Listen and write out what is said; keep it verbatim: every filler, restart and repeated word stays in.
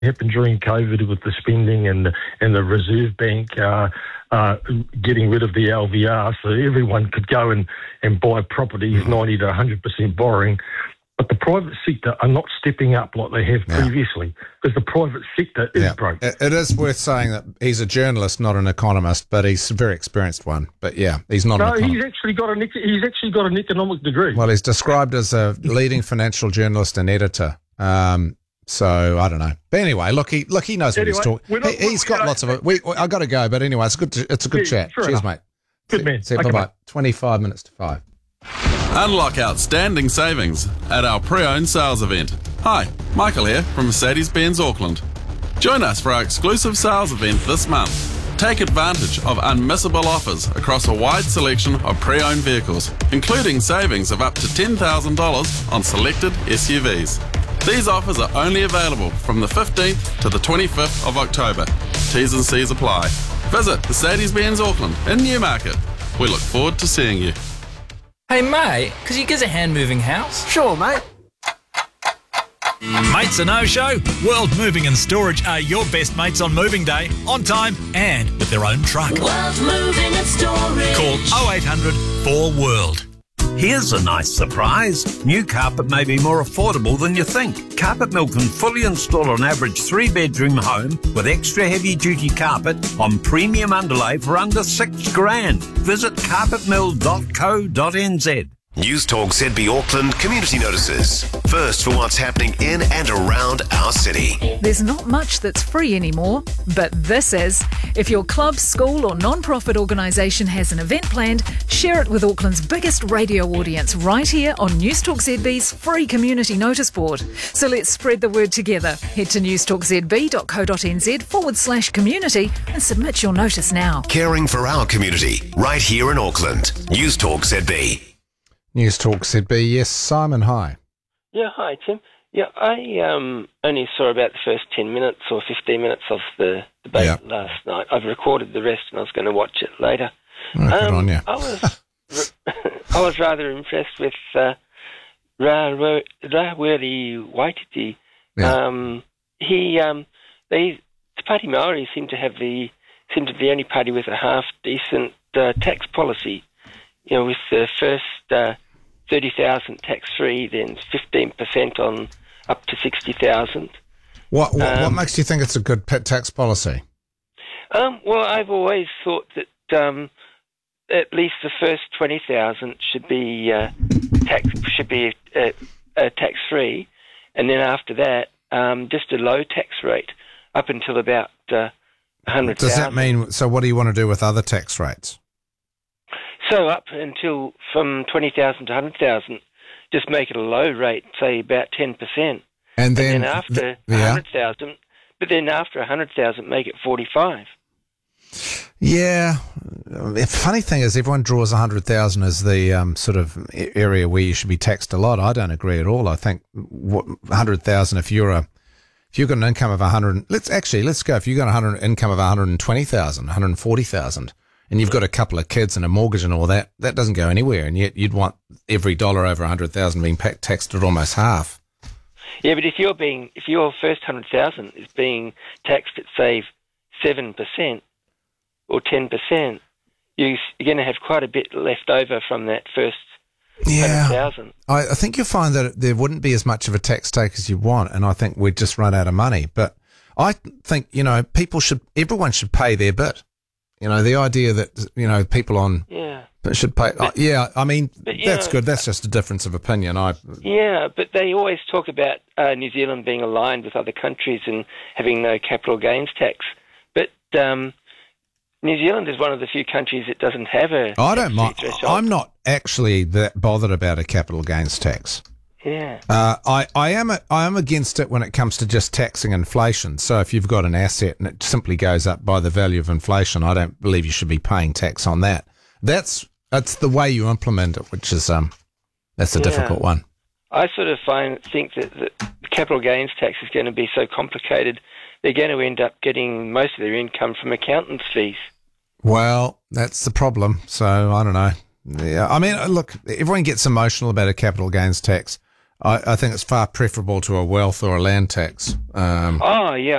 happened during COVID with the spending and the, and the Reserve Bank uh, uh, getting rid of the L V R, so everyone could go and, and buy properties, ninety to one hundred percent borrowing. But the private sector are not stepping up like they have Yeah. previously, because the private sector is Yeah. broke. It, it is worth saying that he's a journalist, not an economist, but he's a very experienced one. But yeah, he's not No, an economist. he's actually got an ec- he's actually got an economic degree. Well, he's described as a leading financial journalist and editor. Um, so I don't know. But anyway, look, he look he knows what Anyway, he's talking. we're not- He, he's we- got we- lots of it. We, I got to go, but anyway, it's good. To, it's a good Yeah, chat. fair Cheers, enough. mate. Good See- man. See, Okay, bye bye. mate. Twenty-five minutes to five. Unlock outstanding savings at our pre-owned sales event. Hi, Michael here from Mercedes-Benz Auckland. Join us for our exclusive sales event this month. Take advantage of unmissable offers across a wide selection of pre-owned vehicles, including savings of up to ten thousand dollars on selected S U Vs. These offers are only available from the fifteenth to the twenty-fifth of October. T's and C's apply. Visit Mercedes-Benz Auckland in Newmarket. We look forward to seeing you. Hey mate, could you get a hand moving house? Sure, mate. Mates a no-show? World Moving and Storage are your best mates on moving day, on time and with their own truck. World Moving and Storage. Call oh eight hundred four world. Here's a nice surprise. New carpet may be more affordable than you think. Carpet Mill can fully install an average three-bedroom home with extra heavy-duty carpet on premium underlay for under six grand. Visit carpet mill dot co dot n z. News Talk Z B Auckland community notices. First for what's happening in and around our city. There's not much that's free anymore, but this is. If your club, school or non-profit organisation has an event planned, share it with Auckland's biggest radio audience right here on News Talk Z B's free community notice board. So let's spread the word together. Head to newstalkzb.co.nz forward slash community and submit your notice now. Caring for our community right here in Auckland. News Talk Z B. News Talk Z B. Yes, Simon, hi. Yeah, hi, Tim. Yeah, I um, only saw about the first ten minutes or fifteen minutes of the debate Yeah. last night. I've recorded the rest and I was going to watch it later. Oh, good Um, on you. I was I was rather impressed with uh, Rawiri Waititi. Yeah. Um, he, um, they, Te Party Māori seem to have the seem to be the only party with a half decent uh, tax policy. You know, with the first uh, thirty thousand tax free, then fifteen percent on up to sixty thousand. What, what, what Um, makes you think it's a good pet tax policy? Um, well, I've always thought that um, at least the first twenty thousand should be uh, tax should be uh, uh, tax free, and then after that, um, just a low tax rate up until about uh, a hundred Does thousand. that mean, so what do you want to do with other tax rates? So up until from twenty thousand to hundred thousand, just make it a low rate, say about ten percent, And then, and then after th- a yeah. hundred thousand, but then after a hundred thousand, make it forty-five. Yeah. The funny thing is everyone draws one hundred thousand as the um, sort of a- area where you should be taxed a lot. I don't agree at all. I think what, one hundred thousand, if you're a, if you've got an income of one hundred, let's actually, let's go, if you've got a hundred income of one hundred twenty thousand, one hundred forty thousand, and you've got a couple of kids and a mortgage and all that, that doesn't go anywhere. And yet you'd want every dollar over one hundred thousand being pa- taxed at almost half. Yeah, but if you're being, if your first hundred thousand is being taxed at say seven percent or ten percent, you, you're going to have quite a bit left over from that first Yeah. hundred thousand. I, I think you'll find that there wouldn't be as much of a tax take as you want, and I think we'd just run out of money. But I think, you know, people should, everyone should pay their bit. You know, the idea that, you know, people on Yeah. should pay. But- yeah, I mean, but, you that's know, good. That's just a difference of opinion. I Yeah, but they always talk about uh, New Zealand being aligned with other countries and having no capital gains tax. But um, New Zealand is one of the few countries that doesn't have a I don't mind. threshold. I'm not actually that bothered about a capital gains tax. Yeah. Uh, I, I am a, I am against it when it comes to just taxing inflation. So if you've got an asset and it simply goes up by the value of inflation, I don't believe you should be paying tax on that. That's that's the way you implement it, which is um that's a Yeah. difficult one. I sort of find think that the capital gains tax is going to be so complicated, they're going to end up getting most of their income from accountants' fees. Well, that's the problem. So I don't know. Yeah, I mean, look, everyone gets emotional about a capital gains tax. I, I think it's far preferable to a wealth or a land tax. Um, oh, yeah.